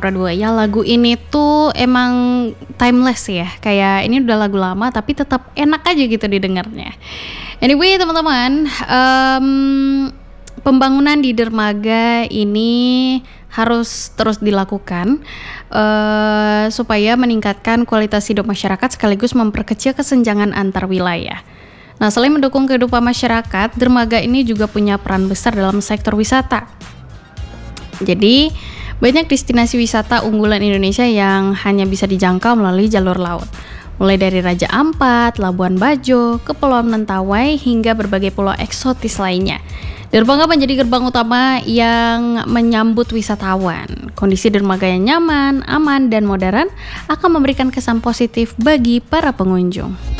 Chopra 2 ya. Lagu ini tuh emang timeless ya. Kayak ini udah lagu lama tapi tetap enak aja gitu didengarnya. Anyway teman-teman, pembangunan di dermaga ini harus terus dilakukan supaya meningkatkan kualitas hidup masyarakat sekaligus memperkecil kesenjangan antar wilayah. Nah, selain mendukung kehidupan masyarakat, dermaga ini juga punya peran besar dalam sektor wisata. Jadi, banyak destinasi wisata unggulan Indonesia yang hanya bisa dijangkau melalui jalur laut. Mulai dari Raja Ampat, Labuan Bajo, Kepulauan Mentawai, hingga berbagai pulau eksotis lainnya. Dermaga menjadi gerbang utama yang menyambut wisatawan. Kondisi dermaga yang nyaman, aman, dan modern akan memberikan kesan positif bagi para pengunjung.